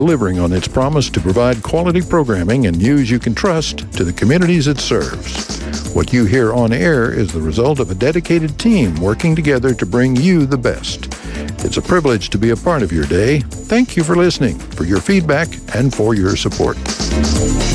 delivering on its promise to provide quality programming and news you can trust to the communities it serves. What you hear on air is the result of a dedicated team working together to bring you the best. It's a privilege to be a part of your day. Thank you for listening, for your feedback, and for your support.